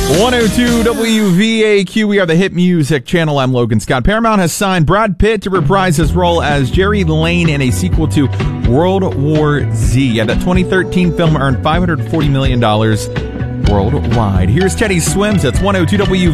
102 WVAQ, we are the Hit Music Channel. I'm Logan Scott. Paramount has signed Brad Pitt to reprise his role as Jerry Lane in a sequel to World War Z. Yeah, that 2013 film earned $540 million worldwide. Here's Teddy Swims. It's 102 WVAQ.